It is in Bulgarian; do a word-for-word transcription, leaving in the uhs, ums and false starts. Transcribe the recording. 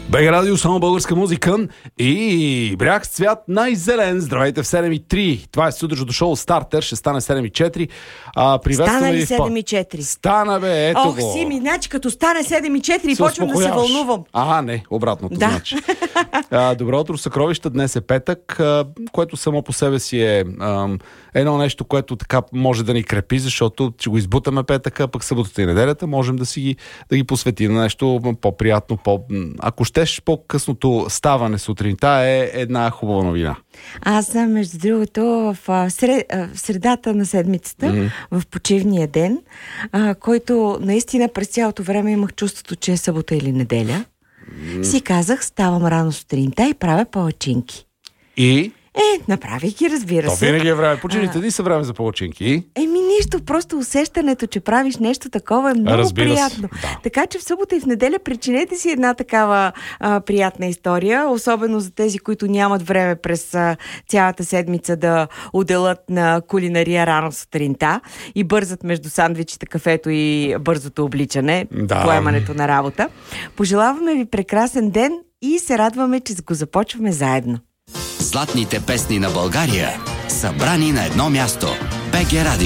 БГ Радио, само българска музика и бряг с цвят най-зелен. Здравейте в седем и три. Това е сутрешното шоу Стартер. Ще стане седем и четири. А, стана ли седем и четири? Стана, бе, ето Ох, го. Сими, значи като стане седем и четири почвам да се вълнувам. Ага, не, обратното да. Значи. А, добро утро, съкровища. Днес е петък, а, което само по себе си е а, едно нещо, което така може да ни крепи, защото ще го избутаме петъка, пък съботата и неделята можем да си ги, да ги посветим на нещо по-приятно, по... ако щеш, по-късното ставане сутринта е една хубава новина. Аз съм, между другото, в, сред, в средата на седмицата, mm-hmm. в почивния ден, а, който наистина през цялото време имах чувството, че е събота или неделя. Mm-hmm. Си казах, ставам рано сутринта и правя палачинки. И? Е, направих ги, разбира То се. То винаги е време. Почините дни са време за палачинки. Еми нищо, просто усещането, че правиш нещо такова е много разбира приятно. Да. Така че в събота и в неделя причинете си една такава а, приятна история, особено за тези, които нямат време през а, цялата седмица да отделят на кулинария рано сутринта и бързат между сандвичите, кафето и бързото обличане, да. поемането на работа. Пожелаваме ви прекрасен ден и се радваме, че го започваме заедно. Златните песни на България, събрани на едно място. БГ Радио.